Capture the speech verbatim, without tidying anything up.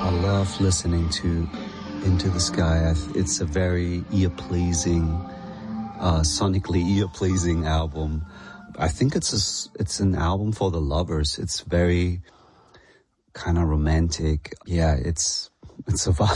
I love listening to Into the Sky. It's a very ear-pleasing, uh, sonically ear-pleasing album. I think it's a, it's an album for the lovers. It's very kind of romantic. Yeah, it's it's a vibe.